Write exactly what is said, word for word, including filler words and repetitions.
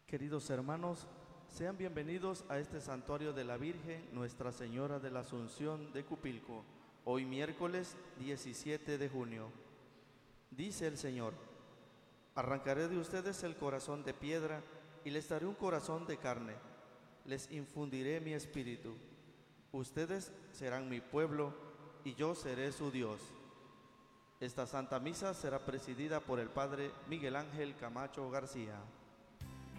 Queridos hermanos, sean bienvenidos a este santuario de la Virgen Nuestra Señora de la Asunción de Cupilco, hoy miércoles diecisiete de junio. Dice el Señor: arrancaré de ustedes el corazón de piedra y les daré un corazón de carne. Les infundiré mi espíritu. Ustedes serán mi pueblo y yo seré su Dios. Esta Santa Misa será presidida por el Padre Miguel Ángel Camacho García.